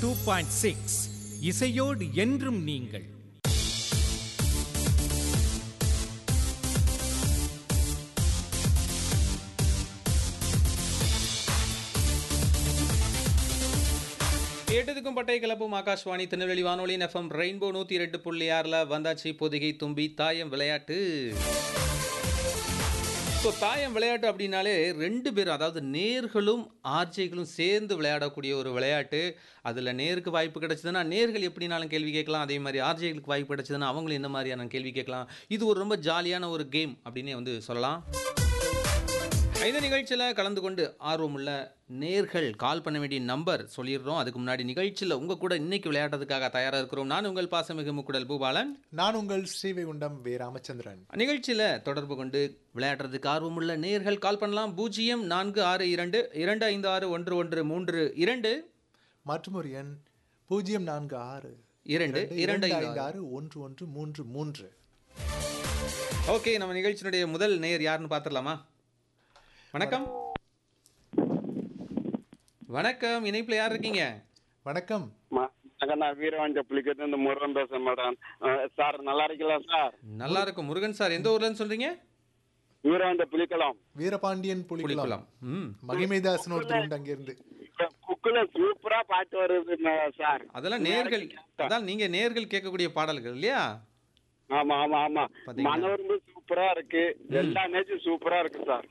102.6 இசையோடு என்றும் நீங்கள். கேட்டதுக்கும் பட்டை கிளப்பும் ஆகாஷ்வாணி திருநெல்வேலி வானொலியின் FM ரெயின்போ 102.6 வந்தாச்சு பொதிகை தும்பி தாயம் விளையாட்டு. ஸோ தாயம் விளையாட்டு அப்படின்னாலே ரெண்டு பேரும், அதாவது நேர்களும் ஆர்ஜைகளும் சேர்ந்து விளையாடக்கூடிய ஒரு விளையாட்டு. அதில் நேருக்கு வாய்ப்பு கிடைச்சதுன்னா நேர்கள் எப்படினாலும் கேள்வி கேட்கலாம், அதே மாதிரி ஆர்ஜைகளுக்கு வாய்ப்பு கிடைச்சதுன்னா அவங்களும் என்ன மாதிரியான கேள்வி கேட்கலாம். இது ஒரு ரொம்ப ஜாலியான ஒரு கேம் அப்படின்னே சொல்லலாம். இந்த நிகழ்ச்சியில் கலந்து கொண்டு ஆர்வமுள்ள நேர்கள் கால் பண்ண வேண்டிய நம்பர் சொல்லிடுறோம். அதுக்கு முன்னாடி நிகழ்ச்சியில் உங்கள் கூட இன்னைக்கு விளையாடுறதுக்காக தயாராக இருக்கிறோம். நான் உங்கள் பாசமிகு முக்குடல் பூபாலன். நான் உங்கள் ஸ்ரீவைகுண்டம் வே ராமச்சந்திரன். நிகழ்ச்சியில் தொடர்பு கொண்டு விளையாடுறதுக்கு ஆர்வமுள்ள நேர்கள் கால் பண்ணலாம். 0462256113 மற்றும் ஒரு எண் 0462256113. ஓகே, நம்ம நிகழ்ச்சியினுடைய முதல் நேயர் யாருன்னு பார்த்துடலாமா? வணக்கம். வணக்கம், இணைப்பில் யார் இருக்கீங்க? வணக்கம். நான் வீரவாஞ்ச புலிக்கிறது இந்த முருகன் பேசுறேன் மேடம். சார் நல்லா இருக்கீங்களா சார்? நல்லா இருக்கும் முருகன் சார். எந்த ஊர்லன்னு சொல்றீங்க? வீரவாஞ்ச புலிக்கலாம். வீரபாண்டியன் புலிக்குளம். ம், மகிமைதாசன் ஒருத்தர் உண்டு அங்கிருந்து. குக்குல சூப்பரா பாட்டு வருது சார். அதெல்லாம் நேர்கள், அதான் நீங்க நேர்கள் கேட்கக்கூடிய பாடல்கள் இல்லையா? ஆமா ஆமா ஆமா. பாத்தீங்களா? மனவரும் சூப்பரா இருக்கு, எல்லா மேட்சும் சூப்பரா இருக்கு சார்.